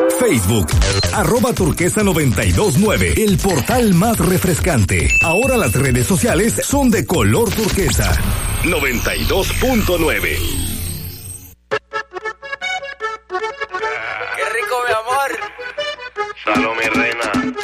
Facebook, @turquesa929, el portal más refrescante. Ahora las redes sociales son de color turquesa. 92.9.